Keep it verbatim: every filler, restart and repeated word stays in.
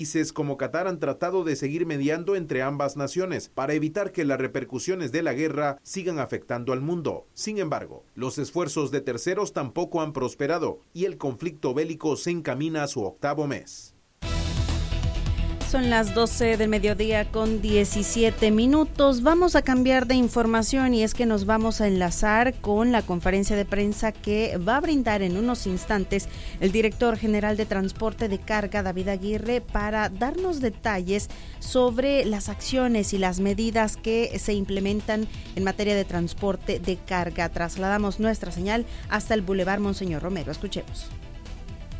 Países como Qatar han tratado de seguir mediando entre ambas naciones para evitar que las repercusiones de la guerra sigan afectando al mundo. Sin embargo, los esfuerzos de terceros tampoco han prosperado y el conflicto bélico se encamina a su octavo mes. Son las doce del mediodía con diecisiete minutos. Vamos a cambiar de información y es que nos vamos a enlazar con la conferencia de prensa que va a brindar en unos instantes el director general de Transporte de Carga, David Aguirre, para darnos detalles sobre las acciones y las medidas que se implementan en materia de transporte de carga. Trasladamos nuestra señal hasta el Boulevard Monseñor Romero. Escuchemos.